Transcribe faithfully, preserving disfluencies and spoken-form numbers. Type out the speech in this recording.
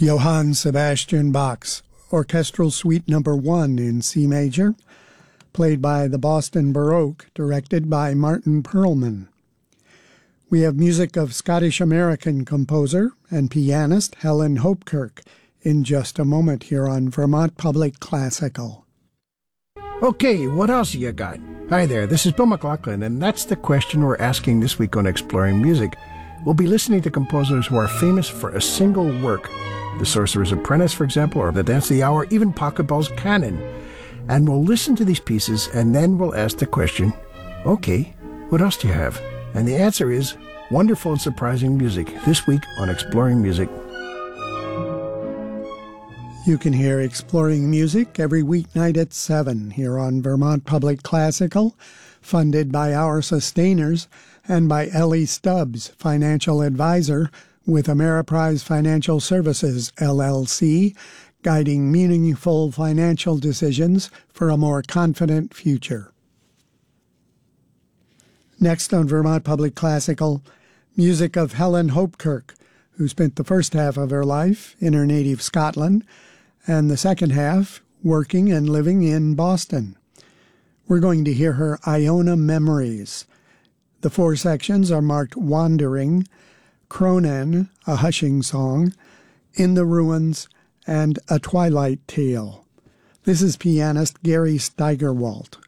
Johann Sebastian Bach's Orchestral Suite Number One in C major, played by the Boston Baroque, directed by Martin Perlman. We have music of Scottish-American composer and pianist Helen Hopkirk in just a moment here on Vermont Public Classical. Okay, what else you got? Hi there, this is Bill McLaughlin, and that's the question we're asking this week on Exploring Music. We'll be listening to composers who are famous for a single work. The Sorcerer's Apprentice, for example, or The Dance of the Hour, even Pachelbel's Canon. And we'll listen to these pieces, and then we'll ask the question, okay, what else do you have? And the answer is wonderful and surprising music, this week on Exploring Music. You can hear Exploring Music every weeknight at seven here on Vermont Public Classical, funded by our sustainers and by Ellie Stubbs, financial advisor with Ameriprise Financial Services, L L C, guiding meaningful financial decisions for a more confident future. Next on Vermont Public Classical, music of Helen Hopkirk, who spent the first half of her life in her native Scotland and the second half working and living in Boston. We're going to hear her Iona Memories. The four sections are marked Wandering, Cronan, a hushing song, In the Ruins, and A Twilight Tale. This is pianist Gary Steigerwalt.